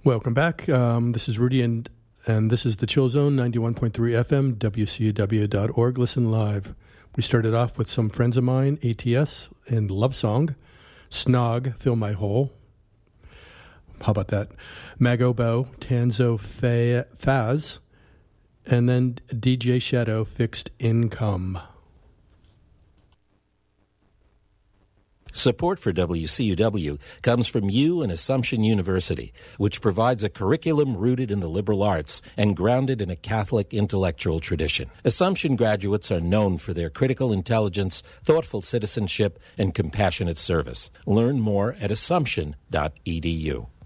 Welcome back. This is Rudy, and this is the Chill Zone, 91.3 FM, WCUW.org. Listen live. We started off with some friends of mine, ATS, and Love Song, Snog, Fill My Hole. How about that? Magobo, Tanzo Faz, and then DJ Shadow, Fixed Income. Support for WCUW comes from you and Assumption University, which provides a curriculum rooted in the liberal arts and grounded in a Catholic intellectual tradition. Assumption graduates are known for their critical intelligence, thoughtful citizenship, and compassionate service. Learn more at assumption.edu.